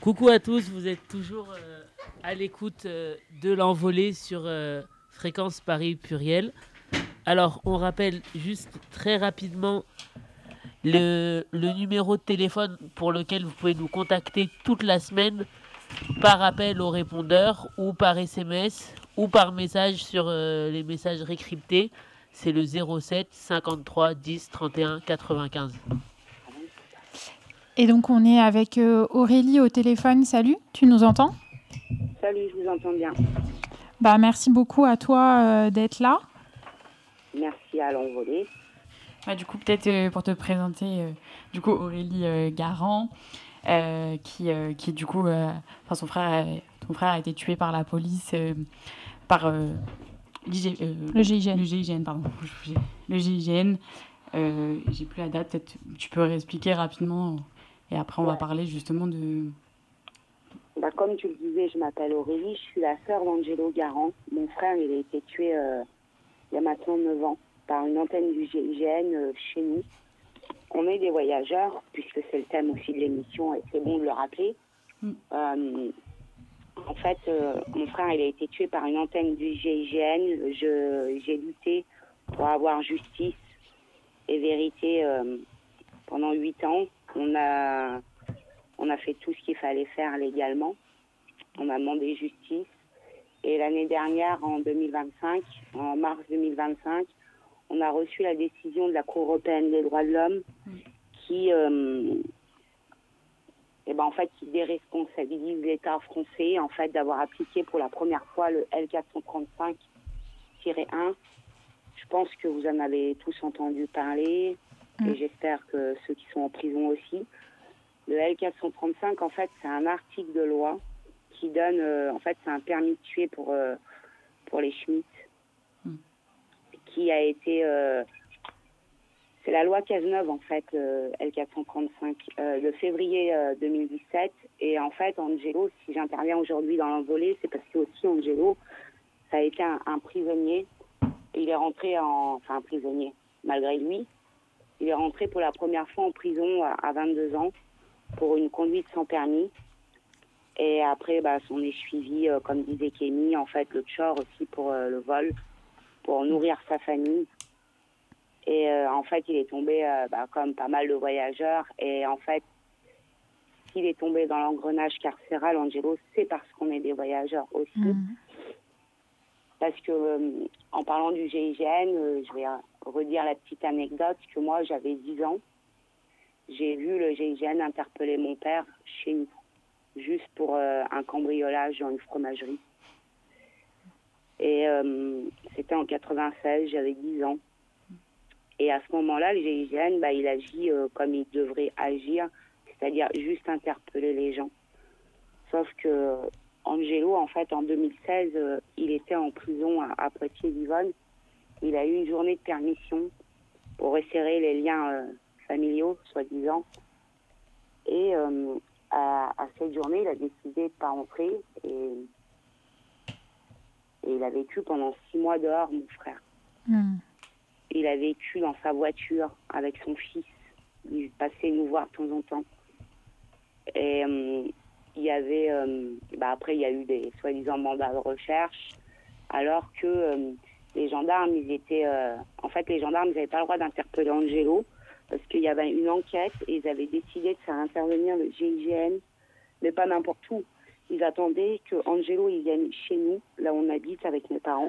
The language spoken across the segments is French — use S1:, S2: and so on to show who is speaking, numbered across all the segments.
S1: Coucou à tous, vous êtes toujours à l'écoute de l'envolée sur Fréquence Paris Pluriel. Alors, on rappelle juste très rapidement le numéro de téléphone pour lequel vous pouvez nous contacter toute la semaine par appel au répondeur ou par SMS ou par message sur les messageries cryptées. C'est le 07 53 10 31 95.
S2: Et donc, on est avec Aurélie au téléphone. Salut, tu nous entends ?
S3: Salut, je vous entends bien.
S2: Merci beaucoup à toi d'être là.
S3: Merci à l'envolée.
S4: Du coup, peut-être pour te présenter, Aurélie Garand, qui du coup, ton frère a été tué par la police, par
S2: le GIGN.
S4: Le GIGN, pardon. Le GIGN. J'ai plus la date, peut-être tu peux réexpliquer rapidement. Et après, on va parler justement de...
S3: Comme tu le disais, je m'appelle Aurélie, je suis la sœur d'Angelo Garand. Mon frère, il a été tué il y a maintenant 9 ans par une antenne du GIGN chez nous. On est des voyageurs, puisque c'est le thème aussi de l'émission et c'est bon de le rappeler. En fait, mon frère, il a été tué par une antenne du GIGN. J'ai lutté pour avoir justice et vérité pendant 8 ans. On a fait tout ce qu'il fallait faire légalement. On a demandé justice. Et l'année dernière, en 2025, en mars 2025, on a reçu la décision de la Cour européenne des droits de l'homme qui, en fait, qui déresponsabilise l'État français en fait, d'avoir appliqué pour la première fois le L435-1. Je pense que vous en avez tous entendu parler et j'espère que ceux qui sont en prison aussi. Le L435, en fait, c'est un article de loi qui donne, c'est un permis de tuer pour les Schmitt, qui a été, c'est la loi Cazeneuve, en fait, L435, de février 2017. Et en fait, Angelo, si j'interviens aujourd'hui dans l'envolée, c'est parce que aussi Angelo, ça a été un prisonnier. Il est rentré un prisonnier, malgré lui. Il est rentré pour la première fois en prison à 22 ans pour une conduite sans permis. Et après, s'en est suivi, comme disait Kémy, en fait, le tchor aussi pour le vol, pour nourrir sa famille. Et en fait, il est tombé, comme pas mal de voyageurs. Et en fait, s'il est tombé dans l'engrenage carcéral, Angelo, c'est parce qu'on est des voyageurs aussi. Parce que, en parlant du GIGN, je vais redire la petite anecdote que moi, j'avais 10 ans. J'ai vu le GIGN interpeller mon père chez nous, juste pour un cambriolage dans une fromagerie. Et c'était en 96, j'avais 10 ans. Et à ce moment-là, le GIGN, il agit comme il devrait agir, c'est-à-dire juste interpeller les gens. Sauf que Angelo, en fait, en 2016, il était en prison à Poitiers-Yvonne. Il a eu une journée de permission pour resserrer les liens familiaux, soi-disant. Et à cette journée, il a décidé de ne pas rentrer. Et il a vécu pendant 6 mois dehors, mon frère. Il a vécu dans sa voiture avec son fils. Il passait nous voir de temps en temps. Et il y avait... après, il y a eu des soi-disant mandats de recherche, alors que les gendarmes, ils étaient... les gendarmes, ils n'avaient pas le droit d'interpeller Angelo, parce qu'il y avait une enquête, et ils avaient décidé de faire intervenir le GIGN, mais pas n'importe où. Ils attendaient que Angelo il vienne chez nous, là où on habite avec mes parents.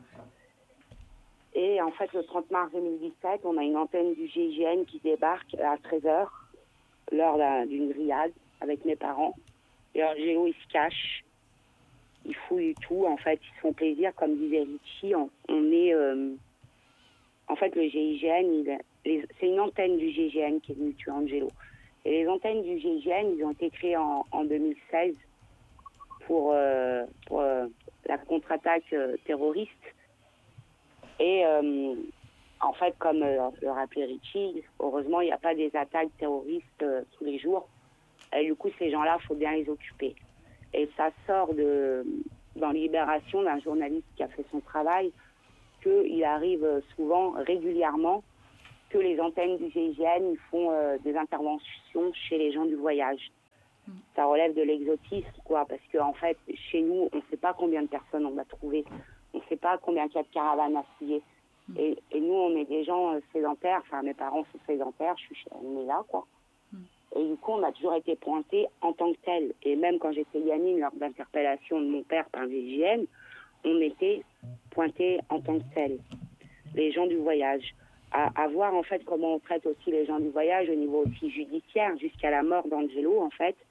S3: Et en fait, le 30 mars 2017, on a une antenne du GIGN qui débarque à 13h, l'heure d'une grillade, avec mes parents. Et Angelo, il se cache, il fouille tout. En fait, ils se font plaisir, comme disait Richie. On est... en fait, le GIGN, c'est une antenne du GIGN qui est venue tuer Angelo. Et les antennes du GIGN, ils ont été créées en 2016 pour la contre-attaque terroriste. Et en fait, comme le rappelait Richie, heureusement, il n'y a pas des attaques terroristes tous les jours. Et du coup, ces gens-là, il faut bien les occuper. Et ça sort dans Libération d'un journaliste qui a fait son travail, qu'il arrive souvent, régulièrement, que les antennes du GIGN font des interventions chez les gens du voyage. Ça relève de l'exotisme, quoi, parce qu'en fait, chez nous, on ne sait pas combien de personnes on va trouver. On ne sait pas combien il y a de caravanes à fouiller. Et nous, on est des gens sédentaires. Enfin, mes parents sont sédentaires, on est là, quoi. Et du coup, on a toujours été pointés en tant que tels. Et même quand j'étais gamine, lors d'interpellation de mon père par VGN, on était pointés en tant que tels. Les gens du voyage. À voir, en fait, comment on traite aussi les gens du voyage au niveau aussi judiciaire, jusqu'à la mort d'Angelo, en fait.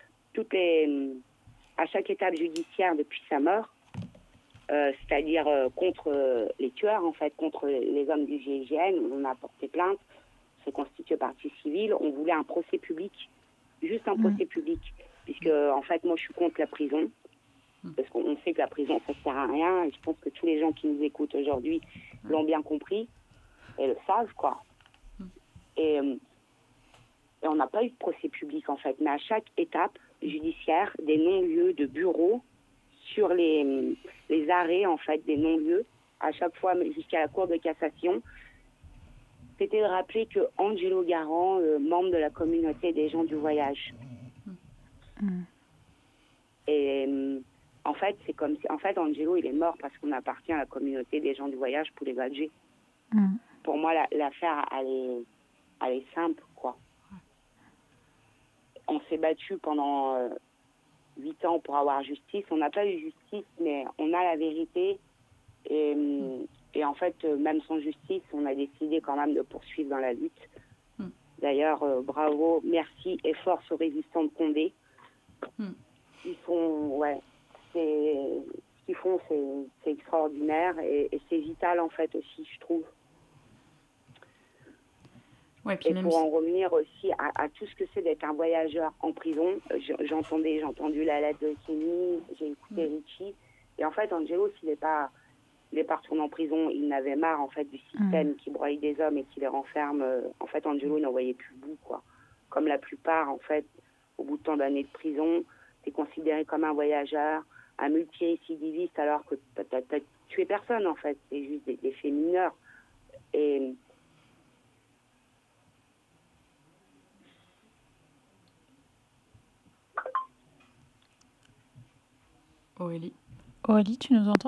S3: À chaque étape judiciaire depuis sa mort, c'est-à-dire contre les tueurs, en fait, contre les hommes du GIGN, on a porté plainte, c'est constitué partie civile, on voulait un procès public, juste un procès public, puisque, en fait, moi, je suis contre la prison, parce qu'on sait que la prison, ça ne sert à rien, et je pense que tous les gens qui nous écoutent aujourd'hui l'ont bien compris, et le savent, quoi. Et on n'a pas eu de procès public, en fait, mais à chaque étape judiciaire, des non-lieux de bureaux sur les arrêts, en fait, des non-lieux, à chaque fois jusqu'à la Cour de cassation, c'était de rappeler que Angelo Garant, membre de la communauté des gens du voyage. Et en fait, c'est comme si... En fait, Angelo, il est mort parce qu'on appartient à la communauté des gens du voyage pour les Badgers. Pour moi, l'affaire, elle est simple, quoi. On s'est battu pendant 8 ans pour avoir justice. On n'a pas eu justice, mais on a la vérité. Et en fait, même sans justice, on a décidé quand même de poursuivre dans la lutte. D'ailleurs, bravo, merci et force aux résistants de Condé. Ils font, ce qu'ils font, c'est extraordinaire et c'est vital, en fait, aussi, je trouve.
S4: Ouais, puis
S3: et
S4: même
S3: pour en revenir aussi à tout ce que c'est d'être un voyageur en prison, j'ai entendu la lettre de Kenny, j'ai écouté Richie, et en fait, Angelo, il est pas retourné en prison, il n'avait marre, en fait, du système qui broye des hommes et qui les renferme. En fait, Angelo n'en voyait plus le bout, quoi. Comme la plupart, en fait, au bout de tant d'années de prison, t'es considéré comme un voyageur, un multirécidiviste, alors que t'as tué personne, en fait, c'est juste des faits mineurs. Et
S2: Aurélie, tu nous entends ?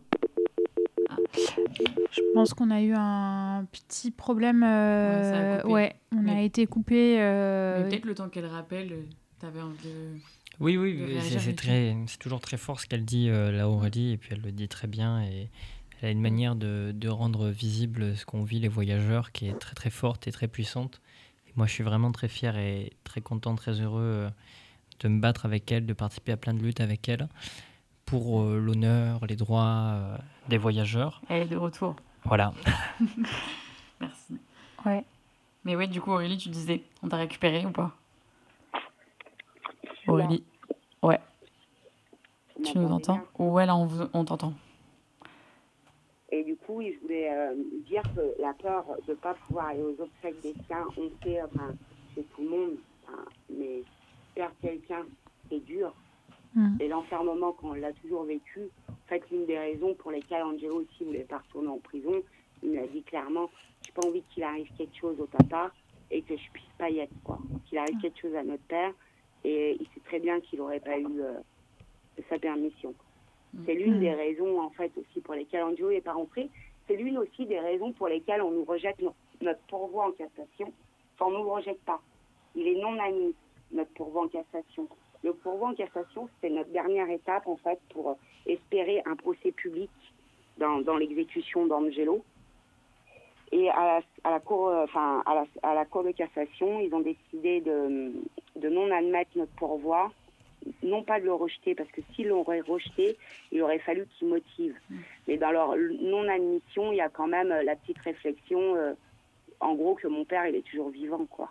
S2: Je pense qu'on a eu un petit problème.
S4: Ça a coupé.
S2: On a été coupé.
S4: Mais peut-être le temps qu'elle rappelle, t'avais envie de...
S5: Oui,
S4: de réagir,
S5: c'est toujours très fort ce qu'elle dit, la Aurélie, et puis elle le dit très bien, et elle a une manière de rendre visible ce qu'ont vit les voyageurs qui est très très forte et très puissante. Et moi, je suis vraiment très fier et très content, très heureux de me battre avec elle, de participer à plein de luttes avec elle pour l'honneur, les droits des voyageurs.
S4: Elle est de retour.
S5: Voilà.
S4: Merci.
S2: Ouais.
S4: Mais ouais, du coup, Aurélie, tu disais, on t'a récupéré ou pas ? Aurélie. Ouais. Tu nous entends ? Ouais, là, on t'entend.
S3: Et du coup, je voulais dire que la peur de ne pas pouvoir aller aux obsèques des siens, on sait, chez tout le monde, mais perdre quelqu'un, c'est dur. Et l'enfermement, quand on l'a toujours vécu, en fait, l'une des raisons pour lesquelles Angelo aussi ne voulait pas retourner en prison, il m'a dit clairement, j'ai pas envie qu'il arrive quelque chose au papa et que je puisse pas y être, quoi. Qu'il arrive quelque chose à notre père, et il sait très bien qu'il n'aurait pas eu sa permission. C'est l'une des raisons, en fait, aussi pour lesquelles Angelo n'est pas rentré. C'est l'une aussi des raisons pour lesquelles on nous rejette notre pourvoi en cassation. Enfin, on ne nous rejette pas. Il est non admis, notre pourvoi en cassation. Le pourvoi en cassation, c'était notre dernière étape, en fait, pour espérer un procès public dans l'exécution d'Angelo. Et à la cour de cassation, ils ont décidé de non admettre notre pourvoi, non pas de le rejeter, parce que s'ils l'auraient rejeté, il aurait fallu qu'ils motivent. Mais dans leur non-admission, il y a quand même la petite réflexion, en gros, que mon père, il est toujours vivant, quoi.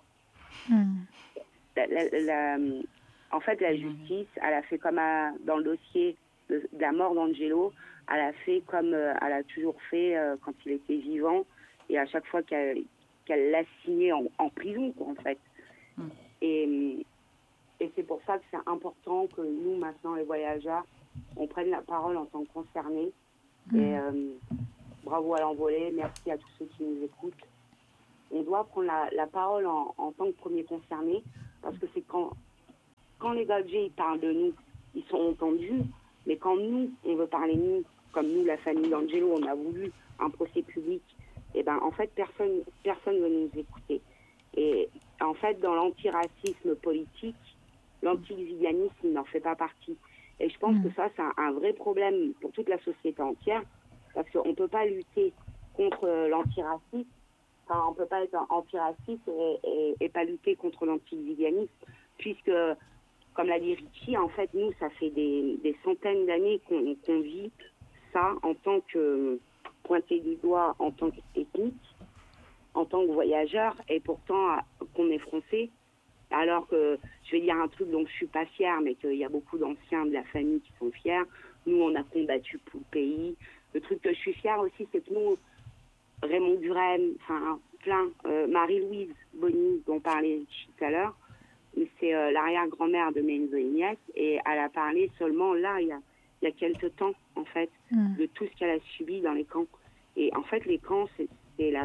S3: En fait, la justice, elle a fait comme dans le dossier de la mort d'Angelo, elle a fait comme elle a toujours fait quand il était vivant, et à chaque fois qu'elle l'a signé en prison, quoi, en fait. Et c'est pour ça que c'est important que nous, maintenant, les voyageurs, on prenne la parole en tant que concernés. Et bravo à l'Envolée, merci à tous ceux qui nous écoutent. On doit prendre la parole en tant que premier concerné, parce que c'est quand les objets ils parlent de nous, ils sont entendus, mais quand nous, on veut parler de nous, comme nous, la famille d'Angelo, on a voulu un procès public, et ben en fait, personne veut nous écouter. Et en fait, dans l'antiracisme politique, l'anti-exhibitionnisme n'en fait pas partie. Et je pense que ça, c'est un vrai problème pour toute la société entière, parce qu'on ne peut pas lutter contre l'antiracisme, enfin, on ne peut pas être antiraciste et pas lutter contre l'anti-exhibitionnisme, puisque, comme l'a dit Richie, en fait, nous, ça fait des centaines d'années qu'on vit ça en tant que pointé du doigt, en tant qu'ethnique, en tant que voyageur, et pourtant qu'on est français, alors que, je vais dire un truc dont je suis pas fière, mais qu'il y a beaucoup d'anciens de la famille qui sont fiers. Nous, on a combattu pour le pays. Le truc que je suis fière aussi, c'est que nous, Raymond Duren, enfin, plein, Marie-Louise Bonny, dont parlait tout à l'heure, c'est l'arrière-grand-mère de mes nièces, et elle a parlé seulement là, il y a quelques temps, en fait, de tout ce qu'elle a subi dans les camps. Et en fait, les camps, c'était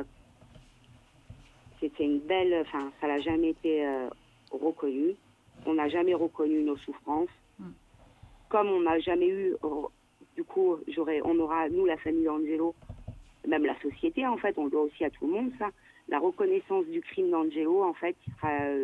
S3: une belle... Enfin, ça n'a jamais été reconnu. On n'a jamais reconnu nos souffrances. Comme on n'a jamais eu... du coup, on aura, nous, la famille d'Angelo, même la société, en fait, on le doit aussi à tout le monde, ça. La reconnaissance du crime d'Angelo, en fait, il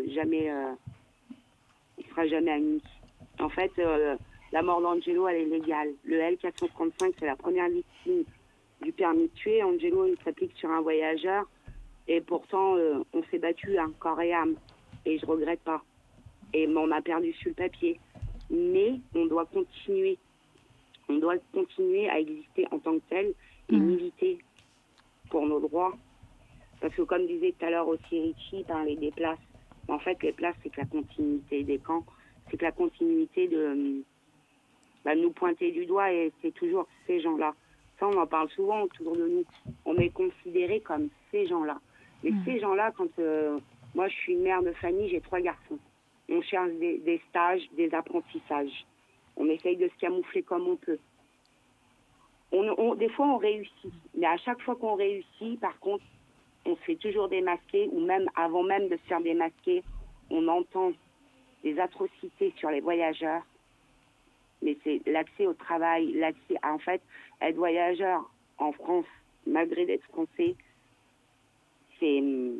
S3: sera jamais admis. En fait, la mort d'Angelo, elle est légale. Le L435, c'est la première victime du permis de tuer. Angelo, il s'applique sur un voyageur. Et pourtant, on s'est battu corps et âme. Et je regrette pas. Et on a perdu sur le papier. Mais on doit continuer. On doit continuer à exister en tant que tel et militer pour nos droits. Parce que comme disait tout à l'heure aussi Richie, parlait des places. En fait, les places, c'est que la continuité des camps. C'est que la continuité de nous pointer du doigt, et c'est toujours ces gens-là. Ça, on en parle souvent autour de nous. On est considérés comme ces gens-là. Mais ces gens-là, quand moi, je suis une mère de famille, j'ai 3 garçons. On cherche des stages, des apprentissages. On essaye de se camoufler comme on peut. Des fois, on réussit. Mais à chaque fois qu'on réussit, par contre, on se fait toujours démasquer, ou même avant même de se faire démasquer, on entend des atrocités sur les voyageurs. Mais c'est l'accès au travail, l'accès à, en fait, être voyageur en France, malgré d'être français, c'est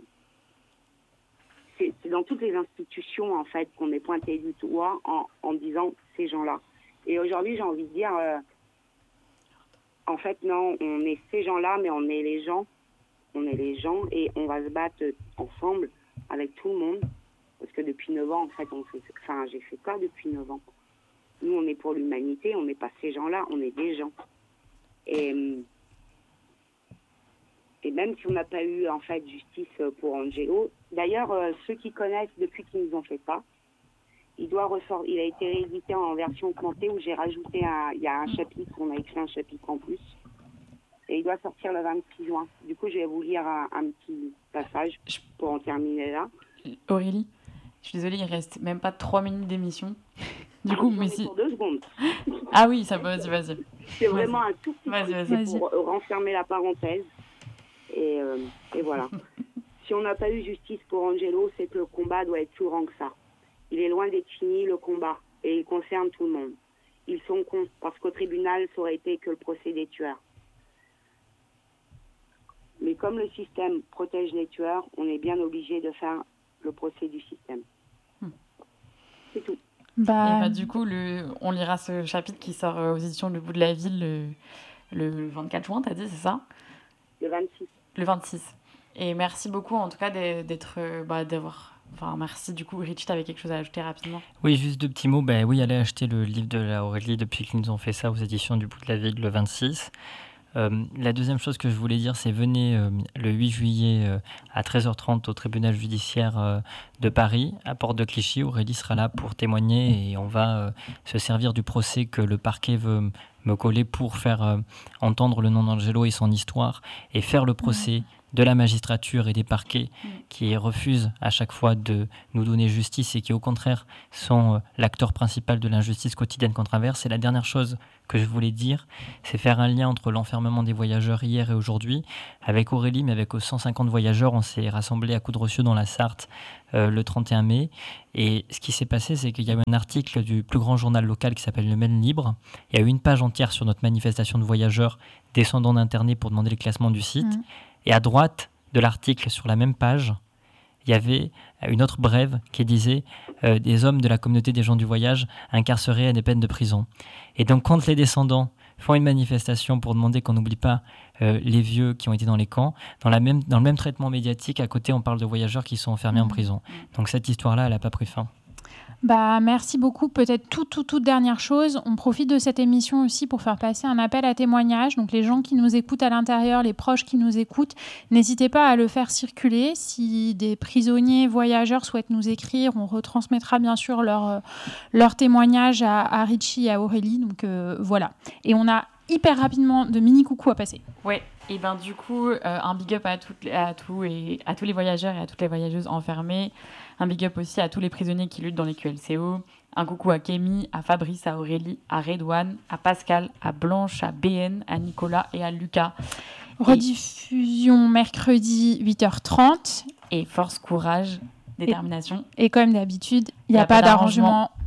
S3: dans toutes les institutions, en fait, qu'on est pointé du doigt en disant ces gens-là. Et aujourd'hui, j'ai envie de dire, en fait, non, on est ces gens-là, mais on est les gens. On est les gens et on va se battre ensemble avec tout le monde. Parce que depuis 9 ans, en fait, j'ai fait quoi depuis 9 ans? Nous, on est pour l'humanité, on n'est pas ces gens-là, on est des gens. Et même si on n'a pas eu, en fait, justice pour Angelo, d'ailleurs, ceux qui connaissent depuis qu'ils nous ont fait ça, il a été réédité en version augmentée où j'ai rajouté il y a un chapitre, on a écrit un chapitre en plus. Et il doit sortir le 26 juin. Du coup, je vais vous lire un petit passage pour en terminer là.
S4: Aurélie, je suis désolée, il reste même pas 3 minutes d'émission. Du coup, mais si...
S3: Pour 2 secondes.
S4: Ah oui, ça va, vas-y.
S3: C'est vraiment un tout petit
S4: vas-y.
S3: pour renfermer la parenthèse. Et voilà. Si on n'a pas eu justice pour Angelo, c'est que le combat doit être plus grand que ça. Il est loin d'être fini, le combat. Et il concerne tout le monde. Ils sont cons, parce qu'au tribunal, ça aurait été que le procès des tueurs. Mais comme le système protège les tueurs, on est bien obligé de faire le procès du système. C'est tout.
S4: Et du coup, on lira ce chapitre qui sort aux éditions Le Bout de la Ville le 24 juin, t'as dit, c'est ça?
S3: Le 26.
S4: Le 26. Et merci beaucoup, en tout cas, d'avoir... Enfin, merci. Du coup, Richie, t'avais quelque chose à ajouter rapidement?
S5: Oui, juste 2 petits mots. Oui, allez acheter le livre de la Aurélie depuis qu'ils nous ont fait ça aux éditions du Bout de la Ville le 26. La deuxième chose que je voulais dire, c'est venez le 8 juillet à 13h30 au tribunal judiciaire de Paris, à Porte de Clichy. Aurélie sera là pour témoigner et on va se servir du procès que le parquet veut me coller pour faire entendre le nom d'Angelo et son histoire et faire le procès de la magistrature et des parquets qui refusent à chaque fois de nous donner justice et qui au contraire sont l'acteur principal de l'injustice quotidienne qu'on traverse. Et la dernière chose que je voulais dire, c'est faire un lien entre l'enfermement des voyageurs hier et aujourd'hui. Avec Aurélie, mais avec 150 voyageurs, on s'est rassemblés à Coudrecieux dans la Sarthe le 31 mai. Et ce qui s'est passé, c'est qu'il y a eu un article du plus grand journal local qui s'appelle Le Maine Libre. Il y a eu une page entière sur notre manifestation de voyageurs descendants d'internés pour demander le classement du site. Et à droite de l'article, sur la même page, il y avait une autre brève qui disait des hommes de la communauté des gens du voyage incarcérés à des peines de prison. Et donc, quand les descendants font une manifestation pour demander qu'on n'oublie pas les vieux qui ont été dans les camps, dans le même traitement médiatique, à côté, on parle de voyageurs qui sont enfermés en prison. Donc, cette histoire-là, elle n'a pas pris fin.
S2: Merci beaucoup. Peut-être toute dernière chose, on profite de cette émission aussi pour faire passer un appel à témoignage. Donc les gens qui nous écoutent à l'intérieur, les proches qui nous écoutent, n'hésitez pas à le faire circuler. Si des prisonniers voyageurs souhaitent nous écrire, on retransmettra bien sûr leur témoignage à Richie et à Aurélie. Donc voilà. Et on a hyper rapidement de mini coucou à passer.
S4: Ouais. Et du coup, un big up à tous les voyageurs et à toutes les voyageuses enfermées. Un big up aussi à tous les prisonniers qui luttent dans les QLCO. Un coucou à Kémy, à Fabrice, à Aurélie, à Redouane, à Pascal, à Blanche, à BN, à Nicolas et à Lucas.
S2: Rediffusion mercredi 8h30.
S4: Et force, courage, détermination.
S2: Et comme d'habitude, il n'y a pas d'arrangement.